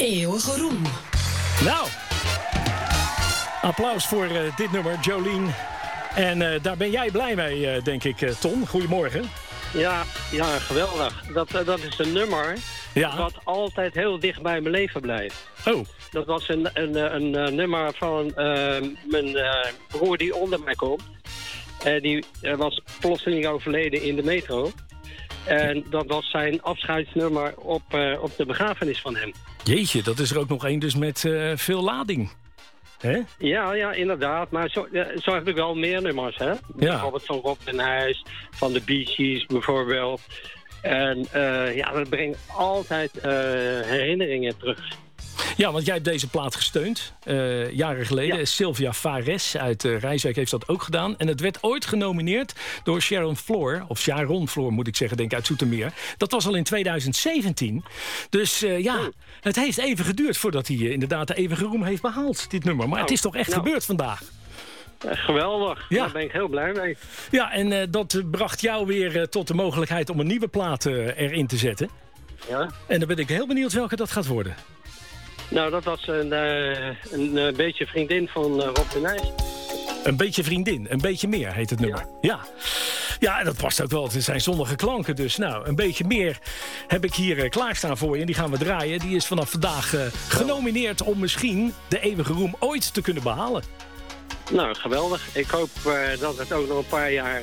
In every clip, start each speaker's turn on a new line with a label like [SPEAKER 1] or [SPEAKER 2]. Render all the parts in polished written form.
[SPEAKER 1] Eeuwige roem.
[SPEAKER 2] Nou, applaus voor dit nummer, Jolene. En daar ben jij blij mee, denk ik, Ton. Goedemorgen.
[SPEAKER 3] Ja, geweldig. Dat is een nummer wat altijd heel dicht bij mijn leven blijft.
[SPEAKER 2] Oh.
[SPEAKER 3] Dat was een nummer van mijn broer die onder mij komt. Die was plotseling overleden in de metro. En dat was zijn afscheidsnummer op de begrafenis van hem.
[SPEAKER 2] Jeetje, dat is er ook nog één dus met veel lading. Hè?
[SPEAKER 3] Ja, inderdaad. Maar zo heb ik wel meer nummers, hè? Ja. Bijvoorbeeld van Rob den Huis, van de Bee Gees bijvoorbeeld. En dat brengt altijd herinneringen terug.
[SPEAKER 2] Ja, want jij hebt deze plaat gesteund, jaren geleden. Ja. Sylvia Fares uit Rijswijk heeft dat ook gedaan. En het werd ooit genomineerd door Sharon Floor moet ik zeggen, denk ik, uit Zoetermeer. Dat was al in 2017. Dus het heeft even geduurd voordat hij inderdaad de eeuwige roem heeft behaald, dit nummer. Maar het is toch echt gebeurd vandaag?
[SPEAKER 3] Geweldig, daar ben ik heel blij mee.
[SPEAKER 2] Ja, en dat bracht jou weer tot de mogelijkheid om een nieuwe plaat erin te zetten. Ja. En dan ben ik heel benieuwd welke dat gaat worden.
[SPEAKER 3] Nou, dat was een beetje vriendin van Rob den Huis.
[SPEAKER 2] Een beetje vriendin, een beetje meer heet het nummer. Ja, en dat past ook wel. Het zijn zonnige klanken dus. Nou, een beetje meer heb ik hier klaarstaan voor je. En die gaan we draaien. Die is vanaf vandaag genomineerd om misschien de eeuwige roem ooit te kunnen behalen.
[SPEAKER 3] Nou, geweldig. Ik hoop dat het ook nog een paar jaar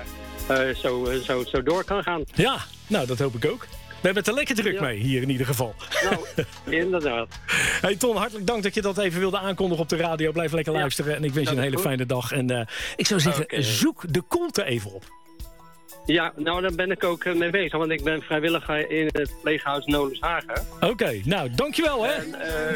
[SPEAKER 3] zo door kan gaan.
[SPEAKER 2] Ja, nou, dat hoop ik ook. We hebben het er lekker druk mee, hier in ieder geval.
[SPEAKER 3] Nou, inderdaad.
[SPEAKER 2] Hey Ton, hartelijk dank dat je dat even wilde aankondigen op de radio. Blijf lekker luisteren en ik wens je een hele fijne dag. En ik zou zeggen, zoek de koelte even op.
[SPEAKER 3] Ja, nou, daar ben ik ook mee bezig. Want ik ben vrijwilliger in het pleeghuis Nolenshagen.
[SPEAKER 2] Oké, nou, dankjewel hè.
[SPEAKER 3] En